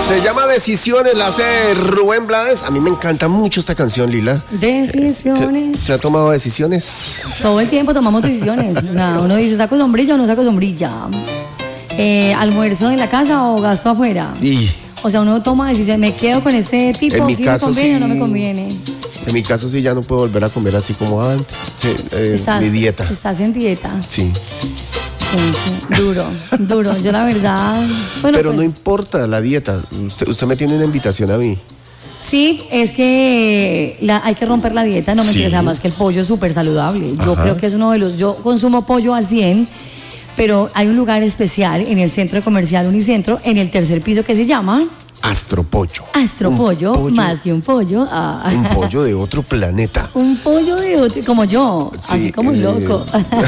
Se llama Decisiones, la hace Rubén Blades. A mí me encanta mucho esta canción, Lila. Decisiones. ¿Se ha tomado decisiones? Todo el tiempo tomamos decisiones. O sea, uno dice, ¿saco sombrilla o no saco sombrilla? ¿Almuerzo en la casa o gasto afuera? O sea, uno toma decisiones. ¿Me quedo con este tipo? ¿Sí me conviene o no me conviene? En mi caso sí, ya no puedo volver a comer así como antes. Sí, mi dieta. ¿Estás en dieta? Sí. Sí, duro. Yo la verdad... Bueno, pero pues, no importa la dieta. Usted me tiene una invitación a mí. Sí, es que hay que romper la dieta. No me interesa más que el pollo es súper saludable. Yo creo que es uno de los... Yo consumo pollo al 100, pero hay un lugar especial en el centro comercial Unicentro, en el tercer piso, que se llama... Astropollo. Astropollo, más que un pollo. Un pollo de otro planeta. Un pollo de otro, como yo, sí, así como loco.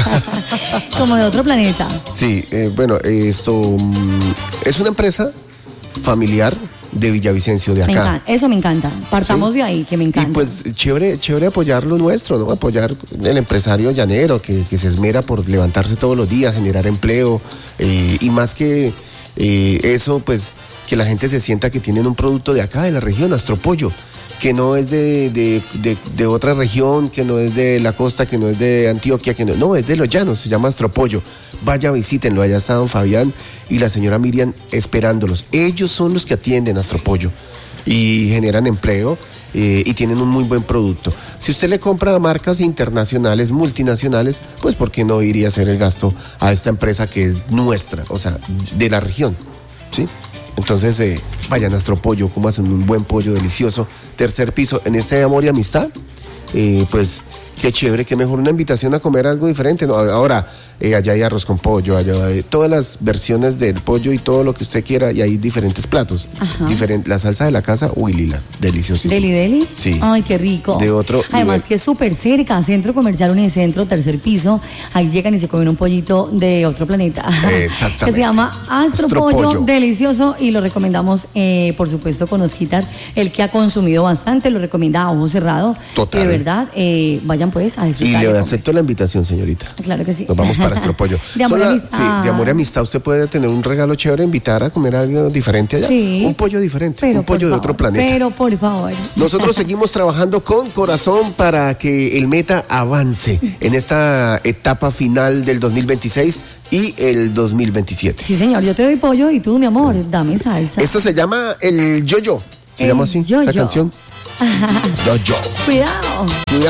Como de otro planeta. Sí, bueno, esto es una empresa familiar de Villavicencio, de acá. Eso me encanta. Partamos de ahí, que me encanta. Y pues chévere apoyar lo nuestro, ¿no? Apoyar el empresario llanero que se esmera por levantarse todos los días, generar empleo, y más que eso, pues que la gente se sienta que tienen un producto de acá, de la región, Astropollo, que no es de otra región, que no es de la costa, que no es de Antioquia, que no, es de los llanos, se llama Astropollo. Vaya, visítenlo, allá está don Fabián y la señora Miriam esperándolos. Ellos son los que atienden Astropollo y generan empleo y tienen un muy buen producto. Si usted le compra a marcas internacionales, multinacionales, pues ¿por qué no iría a hacer el gasto a esta empresa que es nuestra, o sea, de la región? ¿Sí? Entonces, vayan a Astropollo, como hacen un buen pollo delicioso. Tercer piso, en este Amor y Amistad, pues qué chévere, qué mejor una invitación a comer algo diferente, ¿no? Ahora, allá hay arroz con pollo, allá hay todas las versiones del pollo y todo lo que usted quiera, y hay diferentes platos. La salsa de la casa, uy, Lila, deliciosísima. ¿Deli? Sí. Ay, qué rico. De otro Además nivel. que es súper cerca, Centro Comercial Unicentro, tercer piso, ahí llegan y se comen un pollito de otro planeta. Exactamente. Que se llama Astropollo, delicioso, y lo recomendamos, por supuesto, con Osquitar, el que ha consumido bastante, lo recomienda a ojo cerrado. Total. Y de verdad, vayan pues a disfrutar. Y le acepto la invitación, señorita. Claro que sí. Nos vamos para Astropollo. De amor y amistad. Sí, de amor y amistad. Usted puede tener un regalo chévere, invitar a comer algo diferente allá. Sí. Un pollo diferente, pero un pollo de otro planeta. Pero por favor. Nosotros seguimos trabajando con corazón para que el Meta avance en esta etapa final del 2026 y el 2027. Sí, señor, yo te doy pollo y tú, mi amor, dame salsa. Esto se llama el Yo-Yo. ¿Se llama así? Yo-Yo. ¿Esta canción? Yo-Yo. Cuidado.